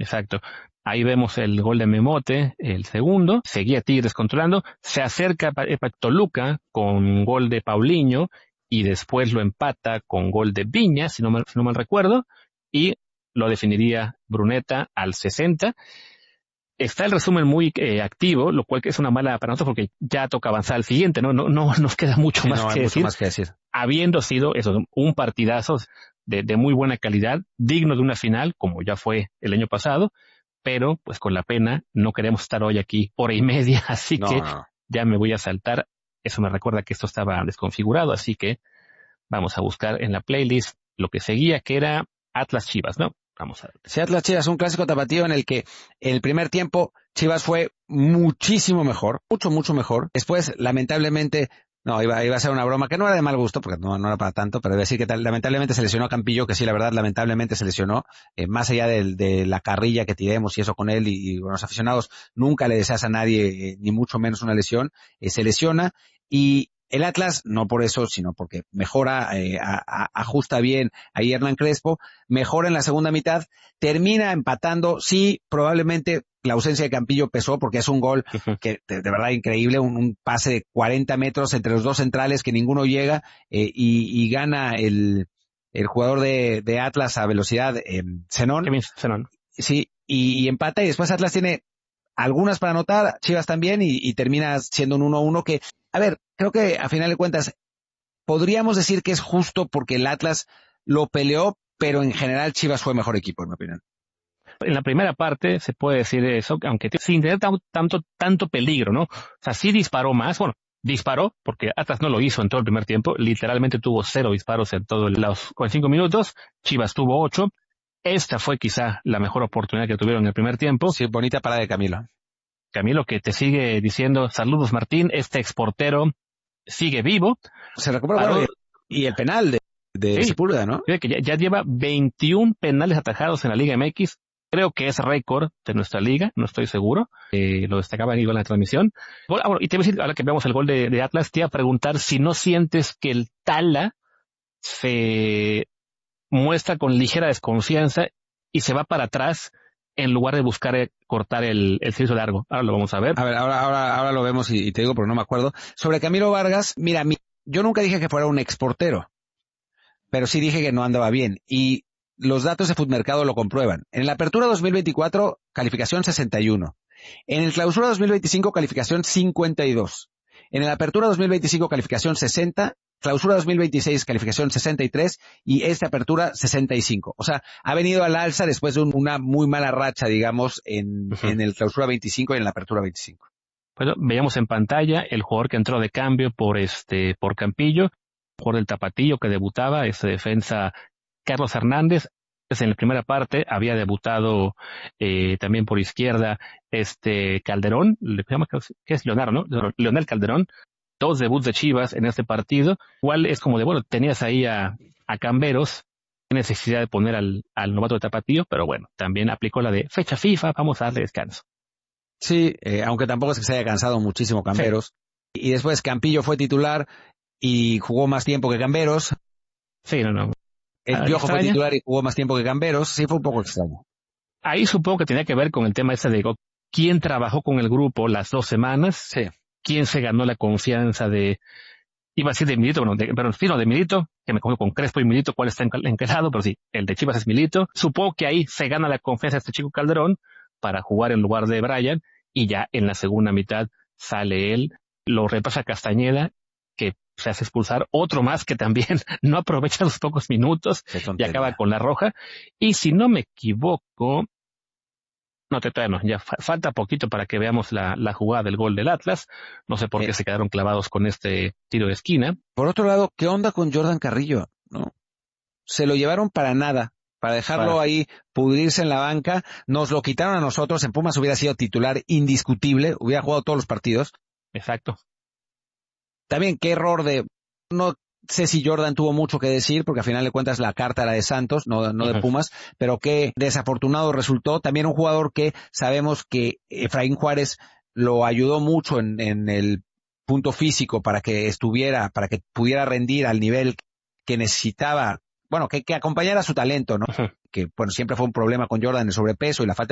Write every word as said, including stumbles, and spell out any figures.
Exacto. Ahí vemos el gol de Memote, el segundo. Seguía Tigres controlando. Se acerca Pa- eh, Pa- Toluca con gol de Paulinho y después lo empata con gol de Viña, si no mal, si no mal recuerdo, y lo definiría Bruneta al sesenta. Está el resumen muy eh, activo, lo cual que es una mala para nosotros porque ya toca avanzar al siguiente, ¿no? No, no nos queda mucho Sí, más no hay que mucho decir, más que decir. habiendo sido eso, un partidazo de, de muy buena calidad, digno de una final, como ya fue el año pasado, pero pues con la pena no queremos estar hoy aquí hora y media, así No, que no, no. ya me voy a saltar. Eso me recuerda que esto estaba desconfigurado, así que vamos a buscar en la playlist lo que seguía, que era Atlas Chivas, ¿no? Vamos a ver. Sí, Atlas Chivas, un clásico tapatío en el que el primer tiempo Chivas fue muchísimo mejor, mucho, mucho mejor. Después, lamentablemente, no, iba, iba a ser una broma que no era de mal gusto, porque no, no era para tanto, pero decir que tal, lamentablemente se lesionó Campillo, que sí, la verdad, lamentablemente se lesionó, eh, más allá de, de la carrilla que tiremos y eso con él, y, y bueno, los aficionados, nunca le deseas a nadie, eh, ni mucho menos una lesión, eh, se lesiona, y el Atlas, no por eso, sino porque mejora, eh, a, a, ajusta bien ahí Hernán Crespo, mejora en la segunda mitad, termina empatando, sí, probablemente la ausencia de Campillo pesó porque es un gol que de, de verdad increíble, un, un pase de cuarenta metros entre los dos centrales que ninguno llega, eh, y, y gana el, el jugador de, de Atlas a velocidad, eh, Zenón, Kevin Zenón. sí, y, y empata y después Atlas tiene algunas para anotar, Chivas también, y, y termina siendo un uno uno que, a ver, creo que a final de cuentas podríamos decir que es justo porque el Atlas lo peleó, pero en general Chivas fue mejor equipo, en mi opinión. En la primera parte se puede decir eso, aunque t- sin tener tan- tanto, tanto peligro, ¿no? O sea, sí disparó más, bueno, disparó, porque Atlas no lo hizo en todo el primer tiempo, literalmente tuvo cero disparos en todos los cuarenta y cinco minutos, Chivas tuvo ocho. Esta fue quizá la mejor oportunidad que tuvieron en el primer tiempo. Sí, bonita parada de Camilo. Camilo, que te sigue diciendo, saludos Martín, este exportero sigue vivo. Se recupera, Paró, bueno, y, y el penal de, de sí, Sepúlveda, ¿no? fíjate que ya, ya lleva veintiún penales atajados en la Liga M X. Creo que es récord de nuestra liga, no estoy seguro. Eh, lo destacaba igual en la transmisión. Bueno, ah, bueno, y te voy a decir, ahora que veamos el gol de, de Atlas, te iba a preguntar si no sientes que el Tala se muestra con ligera desconfianza y se va para atrás en lugar de buscar eh, cortar el, el servicio largo. Ahora lo vamos a ver. A ver, ahora, ahora, ahora lo vemos y, y te digo, pero no me acuerdo. Sobre Camilo Vargas, mira, mi, yo nunca dije que fuera un exportero, pero sí dije que no andaba bien. Y los datos de Footmercado lo comprueban. En la Apertura dos mil veinticuatro, calificación sesenta y uno. En el Clausura dos mil veinticinco, calificación cincuenta y dos. En el Apertura dos mil veinticinco, calificación sesenta. Clausura dos mil veintiséis, calificación sesenta y tres. Y esta Apertura, sesenta y cinco. O sea, ha venido al alza después de un, una muy mala racha, digamos, en, Uh-huh. en el Clausura veinticinco y en la Apertura veinticinco. Bueno, veíamos en pantalla el jugador que entró de cambio por este, por Campillo, jugador del Tapatío que debutaba, ese defensa Carlos Hernández. En la primera parte había debutado eh, también por izquierda este Calderón, le llama que es Leonardo, ¿no? Leonel Calderón, dos debuts de Chivas en este partido. Igual es como de, bueno, tenías ahí a, a Camberos, necesidad de poner al, al novato de Tapatío, pero bueno, también aplicó la de fecha FIFA, vamos a darle descanso. Sí, eh, aunque tampoco es que se haya cansado muchísimo Camberos. Sí. Y después Campillo fue titular y jugó más tiempo que Camberos. Sí, no, no. El Piojo fue titular y jugó más tiempo que Camberos. Sí, fue un poco extraño. Ahí supongo que tenía que ver con el tema ese de quién trabajó con el grupo las dos semanas, sí. Quién se ganó la confianza de, iba a decir de Milito, bueno, de, pero sí, no, de Milito, que me cogió con Crespo y Milito, cuál está encarado, pero sí, el de Chivas es Milito. Supongo que ahí se gana la confianza de este chico Calderón para jugar en lugar de Brian, y ya en la segunda mitad sale él, lo repasa Castañeda, que se hace expulsar, otro más que también no aprovecha los pocos minutos y acaba con la roja. Y si no me equivoco, no te no, ya fa- falta poquito para que veamos la, la jugada del gol del Atlas. No sé por qué eh. se quedaron clavados con este tiro de esquina. Por otro lado, ¿qué onda con Jordan Carrillo? ¿No? Se lo llevaron para nada, para dejarlo para... ahí pudrirse en la banca. Nos lo quitaron a nosotros. En Pumas hubiera sido titular indiscutible, hubiera jugado todos los partidos. Exacto. También qué error de... No sé si Jordan tuvo mucho que decir, porque al final de cuentas la carta era de Santos, no, no de Pumas, uh-huh. Pero qué desafortunado resultó. También un jugador que sabemos que Efraín Juárez lo ayudó mucho en, en el punto físico para que estuviera, para que pudiera rendir al nivel que necesitaba, bueno, que, que acompañara su talento, ¿no? Uh-huh. Que, bueno, siempre fue un problema con Jordan el sobrepeso y la falta